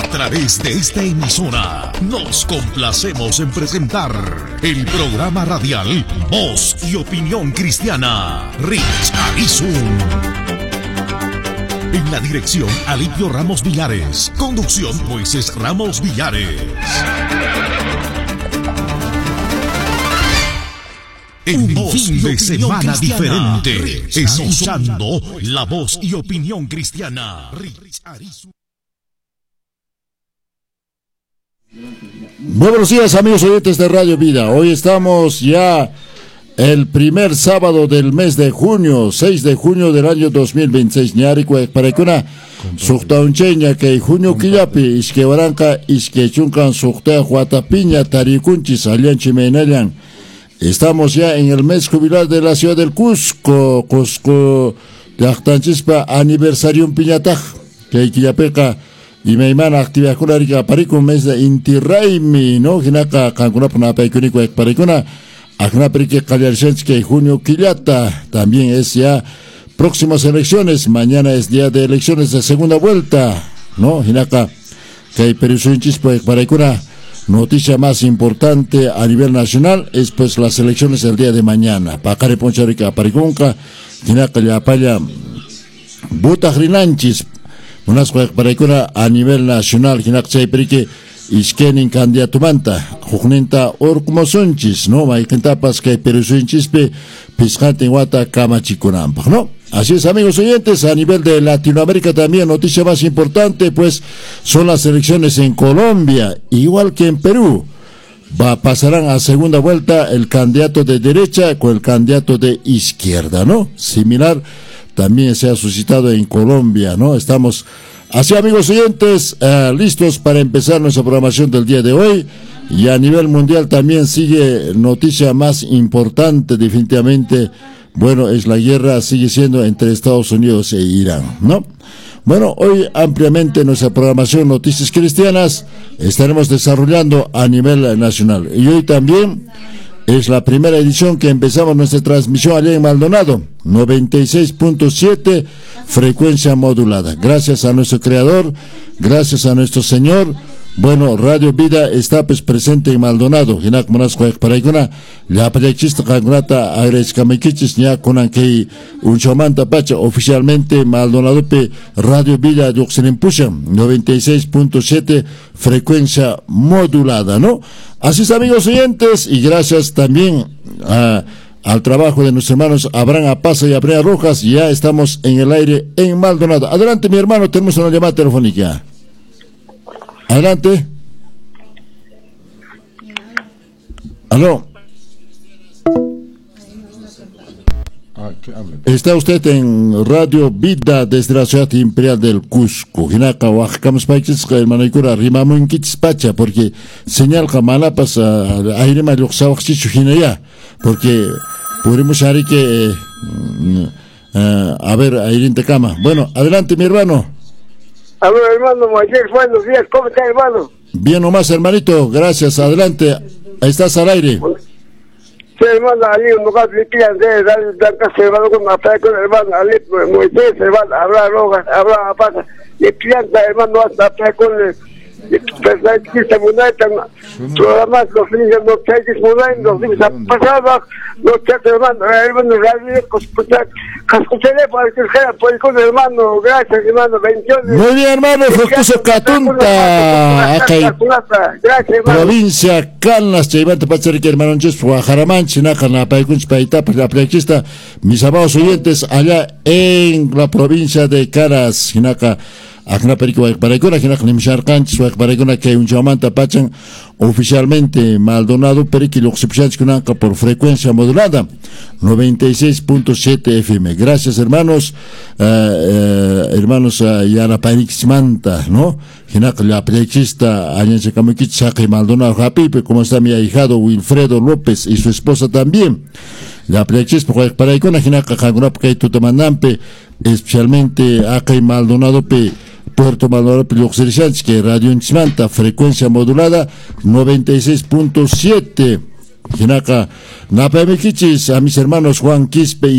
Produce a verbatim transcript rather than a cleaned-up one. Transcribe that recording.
través de esta emisora, nos complacemos en presentar el programa radial Voz y Opinión Cristiana, Rich Arizun. En la dirección, Alipio Ramos Villares. Conducción, Moisés Ramos Villares. En un fin de semana diferente, escuchando la voz y opinión cristiana. Muy buenos días, amigos oyentes de Radio Vida. Hoy estamos ya el primer sábado del mes de junio, seis de junio del año dos mil veintiséis. Ñaricue parecuna suktauncheña que junio killapi isque waranka isque chunkan sukta huatapiña taricunchis alianchi meinalan. Estamos ya en el mes jubilar de la ciudad del Cusco, Cusco de Actanchispa, aniversario en Piñataj, que hay que yapeca y me imana actividad cularica parico mes de Intirraimi, ¿no? Ginaka, Cancunapuna, Paicunico, Paricuna, Acnaprique, Caliarchenske, junio Quillata, también es ya próximas elecciones, mañana es día de elecciones de segunda vuelta, ¿no? Ginaka, que hay Perusunchispa, Paricuna. Noticia más importante a nivel nacional es pues las elecciones del día de mañana. Pacare Poncharica Paricunca, Ginaka Yapaya, Buta Grinanchis, unas paricuna a nivel nacional, Ginaka Chayprique, Iskenin candidatumanta, Jujnenta Orkumosunchis, ¿no? Maikentapas que Perusunchispe, Piscante Guata Kamachikunampa, ¿no? Así es, amigos oyentes, a nivel de Latinoamérica también, noticia más importante, pues, son las elecciones en Colombia, igual que en Perú. Va, pasarán a segunda vuelta el candidato de derecha con el candidato de izquierda, ¿no? Similar, también se ha suscitado en Colombia, ¿no? Estamos, así, amigos oyentes, eh, listos para empezar nuestra programación del día de hoy. Y a nivel mundial también sigue noticia más importante, definitivamente. Bueno, es la guerra, sigue siendo entre Estados Unidos e Irán, ¿no? Bueno, hoy ampliamente nuestra programación Noticias Cristianas estaremos desarrollando a nivel nacional. Y hoy también es la primera edición que empezamos nuestra transmisión allá en Maldonado, noventa y seis punto siete, frecuencia modulada. Gracias a nuestro Creador, gracias a nuestro Señor. Bueno, Radio Vida está pues presente en Maldonado. Hinak monas kuek paraikuna, la payachista kangunata agrescamikichis nya kunan que un chamanta pacha oficialmente Maldonado pe Radio Vida Yoxenempusha, noventa y seis punto siete, frecuencia modulada, ¿no? Así es, amigos oyentes, y gracias también a al trabajo de nuestros hermanos Abraham Apaza y Abraham Rojas, ya estamos en el aire en Maldonado. Adelante, mi hermano, tenemos una llamada telefónica. Adelante. Aló. Está usted en Radio Vida desde la ciudad imperial del Cusco. Ginaka, Oaxacamos Paixis, hermano Ikura, Rimamun Kitspacha, porque señal Kamanapas, aire Mayoxawaxichu Ginaya, porque podemos hacer que, a ver, aire te cama. Bueno, adelante, mi hermano. Aló, hermano Moisés, buenos días, ¿cómo está, hermano? Bien nomás, hermanito, gracias, adelante, estás al aire. Sí, hermano, allí un lugar de Pian de Blanca, hermano, con con hermano, Ali, Moisés, hermano, habla Rojas, habla Pasa, y Pianta, hermano, hasta con el presidente Muneta, programas los niños, los cheques Muneta, los niños pasados, los cheques, hermano, hermano, radio, escuchar, escucharé para que sea, pues, con hermano, gracias, hermano, bendiciones. Muy bien, hermano, Foscuso Catunta, acá, provincia Canas, Chayvante, Pacharique, hermano, Guajaraman, Chinaca, la Paicunch, Paita, la Plexista, mis amados oyentes, allá en la provincia de Canas, Chinaca, Acna Perico Parecona, Ginak Nimsharkan, Suak Parecona, que un chamanta pachan oficialmente Maldonado, Periqui, Loxipchanchkunanka por frecuencia modulada, noventa y seis punto siete F M. Gracias, hermanos, uh, uh, hermanos uh, Yana Panixmanta, ¿no? Ginak la plechista, Añanse Kamikich, Saki Maldonado, Japipe, como está mi ahijado Wilfredo López y su esposa también. La plechista, para Icona, Ginak, Jangunap, que Tutamandampe, especialmente acá en Maldonado, Pe. Puerto Maldonado, que Radio Inchmanta, frecuencia modulada noventa y seis punto siete. Ginaka, Napamequichis, a mis hermanos Juan Quispe y